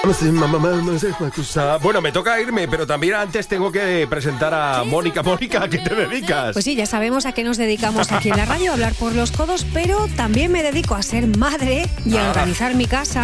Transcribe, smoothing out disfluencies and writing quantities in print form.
Bueno, me toca irme, pero también antes tengo que presentar a Mónica. Mónica, ¿a qué te dedicas? Pues sí, ya sabemos a qué nos dedicamos aquí en la radio, a hablar por los codos, pero también me dedico a ser madre y a organizar mi casa.